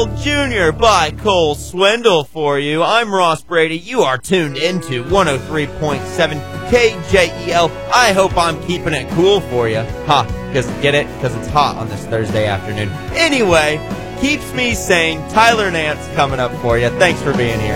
World Jr. by Cole Swindle for you. I'm Ross Brady. You are tuned into 103.7 KJEL. I hope I'm keeping it cool for you. Because get it? Because it's hot on this Thursday afternoon. Anyway, keeps me sane. Tyler Nance coming up for you. Thanks for being here.